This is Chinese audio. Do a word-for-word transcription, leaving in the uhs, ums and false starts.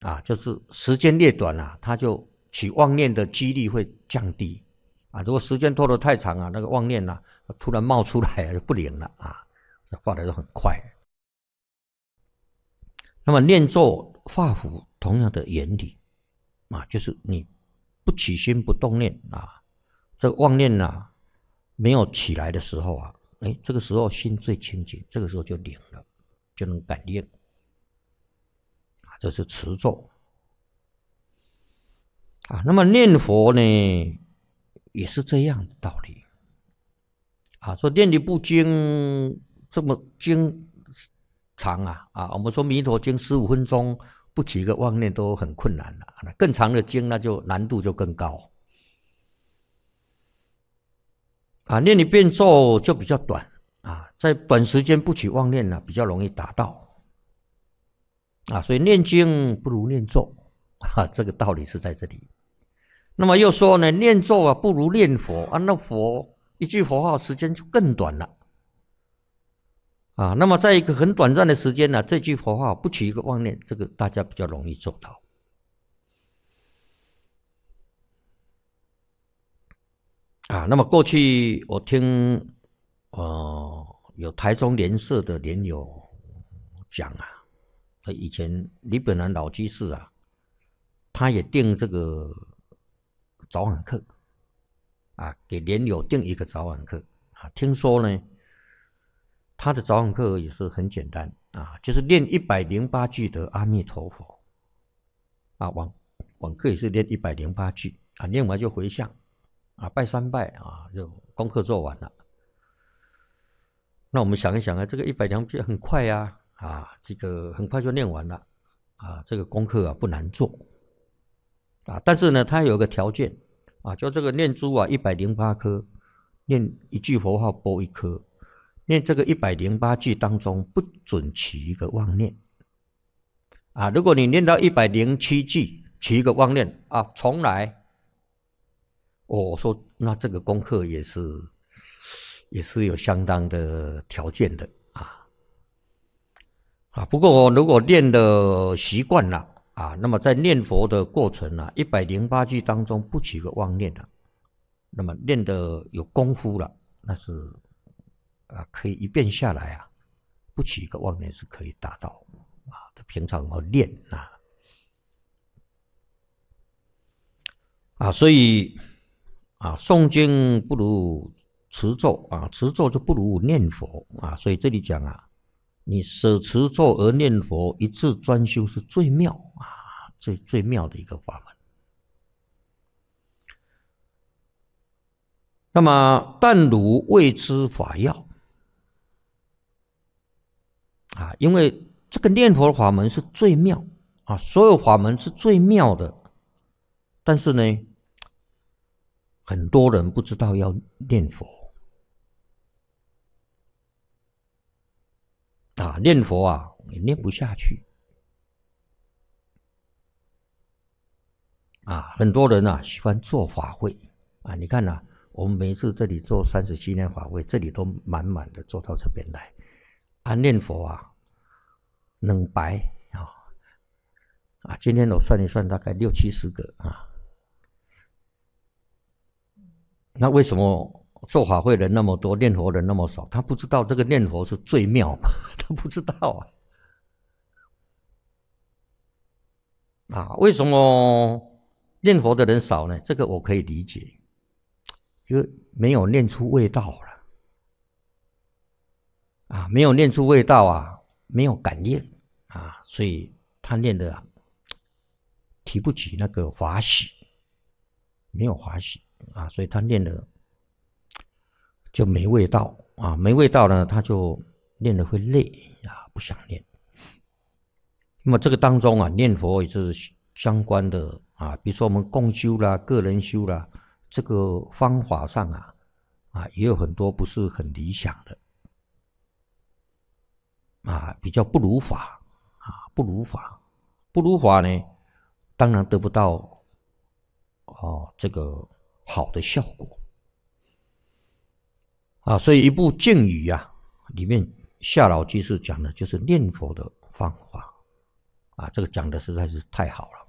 啊，就是时间越短啊，它就起妄念的几率会降低啊。如果时间拖得太长啊，那个妄念啊突然冒出来就不灵了啊，画的都很快。那么念咒画符同样的原理啊，就是你不起心不动念啊，这个妄念啊没有起来的时候啊，哎，这个时候心最清净，这个时候就灵了，就能感应啊，这是持咒啊。那么念佛呢，也是这样的道理啊。说念一部经这么经长啊啊，我们说弥陀经十五分钟不起个妄念都很困难了，更长的经那就难度就更高啊。念一遍咒就比较短啊，在短时间不起妄念呢，比较容易达到啊。所以念经不如念咒啊，这个道理是在这里。那么又说呢，念咒啊不如念佛啊，那佛一句佛号时间就更短了啊。那么在一个很短暂的时间呢、啊，这句佛号不起一个妄念，这个大家比较容易做到啊。那么过去我听呃有台中莲社的莲友讲啊，以前李本来老居士啊，他也定这个早晚课啊，给莲友定一个早晚课啊。听说呢，他的早晚课也是很简单啊，就是念一百零八句的阿弥陀佛啊，晚晚课也是念一百零八句啊，念完就回向啊，拜三拜啊，就功课做完了。那我们想一想啊，这个一百零八句很快呀、啊，啊，这个很快就念完了啊，这个功课啊不难做啊，但是呢，它有个条件啊，就这个念珠啊一百零八颗，念一句佛号拨一颗。念这个一百零八句当中不准起一个妄念啊！如果你念到一百零七句起一个妄念啊，重来，哦，我说那这个功课也是也是有相当的条件的啊啊！不过如果念的习惯了啊，那么在念佛的过程啊，一百零八句当中不起个妄念了，那么念的有功夫了，那是。啊，可以一遍下来啊，不起一个妄念是可以达到啊。平常要练啊，啊，所以啊，诵经不如持咒啊，持咒就不如念佛啊。所以这里讲啊，你舍持咒而念佛，一致专修是最妙啊，最最妙的一个法门。那么，但汝未知法要。啊，因为这个念佛法门是最妙啊，所有法门是最妙的，但是呢，很多人不知道要念佛啊，念佛啊也念不下去啊，很多人啊喜欢做法会啊，你看啊，我们每次这里做三十七年法会，这里都满满的做到这边来。啊，念佛啊，两百啊啊！今天我算一算，大概六七十个啊。那为什么做法会人那么多，念佛人那么少？他不知道这个念佛是最妙嘛？他不知道啊！啊，为什么念佛的人少呢？这个我可以理解，因为没有念出味道了。啊，没有念出味道啊，没有感应啊，所以他念的、啊、提不起那个法喜，没有法喜啊，所以他念的就没味道啊，没味道呢，他就念的会累啊，不想念。那么这个当中啊，念佛也是相关的啊，比如说我们共修啦、个人修啦，这个方法上啊啊，也有很多不是很理想的。啊，比较不如法啊，不如法，不如法呢，当然得不到哦这个好的效果啊。所以一部净语啊，里面夏老居士讲的就是念佛的方法啊，这个讲的实在是太好了。